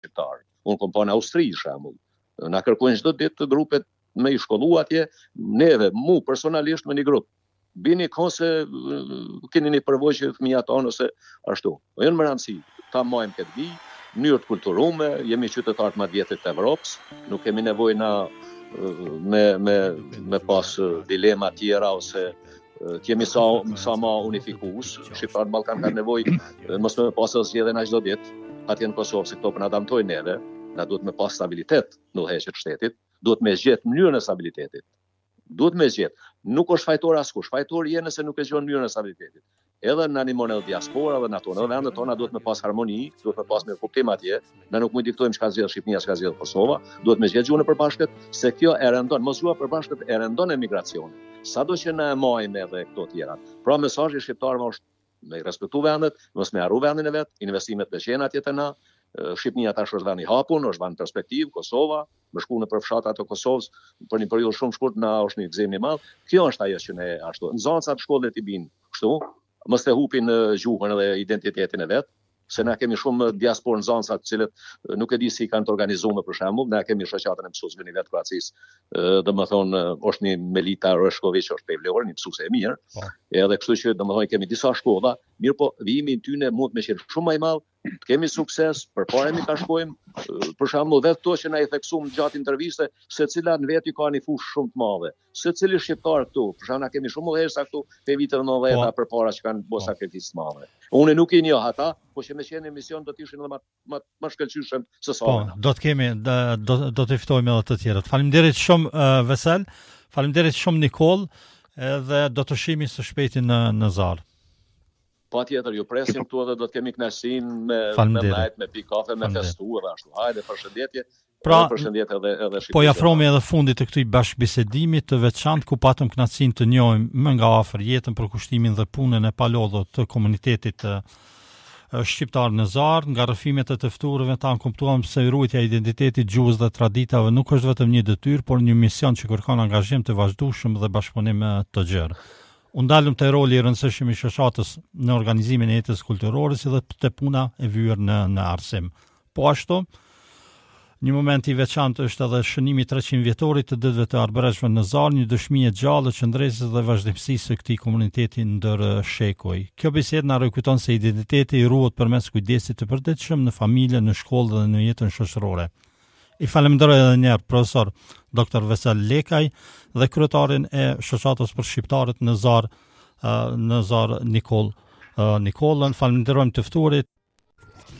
shqiptar. Unë kom pa në Austri, shembull. Na kërkojnë çdo ditë grupet me i shkollu atje, neve, mu personalisht me një grup. Bini kohë se keni një përvojë që fëmijët tonë ose ashtu. Po janë më rëndësi, ta majmë këtë vijë, mënyrë të kulturume, jemi qytetarë më të vjetrit të Evropës, nuk kemi nevojë na me pas dilema tjera ose të jemi sa ma unifikues. Shqiptarët në Ballkan kanë nevojë mos me pas zgjedhje na çdo ditë, atje në Kosovë se këto po na dëmtojnë neve, na duhet me pas stabilitet në udhëheqjet e shtetit, duhet me zgjedh mënyrën e stabilitetit. Duhet me zgjedh. Nuk është fajtor askush. Fajtor je nëse nuk e zgjon mënyrën e stabilitetit. Edhe në animon e diaspora dhe në ato, në vendet tona duhet me pas harmoni, duhet me pas me kuptim atje, ne nuk mund diktojmë çka zgjedh Shqipëria, çka zgjedh Kosova, duhet me zgjedh gjuhën e përbashkët, se kjo e rëndon, mos gjuha e përbashkët e rëndon emigracionin. Sado që na e majmë edhe këto tjera. Pra mesazhi shqiptarëve është me respektu vendet, mos me harru vendin e vet, investimet të qenë atje te na. Shqipëria tash është vend i hapur, është vend perspektiv, Kosova, më shku në për fshatat e Kosovës për një periudhë shumë shkurt na është një gëzim i madh. Kjo është ajo që ne ashtu. Nxënësat shkollet i bin kështu, mos të hupin gjuhën dhe identitetin e vet, se na kemi shumë diasporë nxënësa të cilët nuk e di si kanë të organizuar për shembull, ne kemi shoqatën e mësuesve në vetë Kroacisë, domethënë është një Melita Reshković, është pe Vlorë, një mësuese e mirë. Edhe kështu që domethënë kemi disa shkolla, mirë po vijimi i tyne mund të qenë shumë më i madh. Kemi sukses, përpara mi ka shkojmë, për shembull vetë to që na i theksuam gjatë interviste, secila në vetë ka një fushë shumë të madhe. Secili shqiptar këtu, për shembull na kemi shumë udhëheqësa këtu te vitet 90 përpara që kanë bërë sakrificë të mëdha. Unë nuk i njoh ata, po që me qenë emision do të ishin edhe më shkëlqyshëm se sa. Do të kemi do të ftojmë edhe të tjerët. Faleminderit shumë Vesel, faleminderit shumë Nikol, edhe do të shihemi së shpejti në Zar. Patjetër, ju presim këtu edhe do të kemi kënaqësinë me pi kafe, me festu edhe ashtu. Hajde, përshëndetje. Pra, përshëndetje edhe Shqipërisë. Po afrohemi edhe fundit të këtij bashkëbisedimi të veçantë ku patëm kënaqësinë të njohim më nga afër jetën, përkushtimin dhe punën e palodhur të komunitetit shqiptar në Zar. Nga rrëfimet e të ftuarve tanë kuptuam se ruajtja e identitetit, gjuhës dhe traditave nuk është vetëm një detyrë, por një mision që kërkon angazhim të vazhdueshëm dhe bashkëpunim të gjerë. U ndalëm të roli i rëndësishëm i shoqatës në organizimin e jetës kulturore si dhe të puna e vyer në arsim. Po ashtu, një moment i veçantë është edhe shënimi 300 vjetorit të ditëve të arbëreshme në Zar, një dëshmi e gjallë e qëndresës dhe vazhdimësisë së këtij komuniteti ndër shekuj. Kjo bisedë na rikujton se identiteti ruhet përmes kujdesit të përditshëm në familje, në shkollë dhe në jetën shoqërore. I falenderoj edhe një herë profesor Dr. Vesel Lekaj dhe kryetarin e shoqatës për shqiptarët në Zar Nikolën. Falenderojmë të ftuarit.